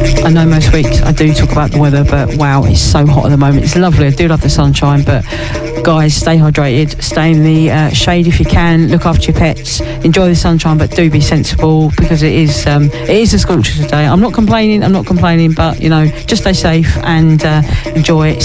I know most weeks I do talk about the weather, but wow, it's so hot at the moment. It's lovely. I do love the sunshine, but guys, stay hydrated, stay in the shade if you can, look after your pets, enjoy the sunshine, but do be sensible, because it is a scorcher today. I'm not complaining, but you know, just stay safe and enjoy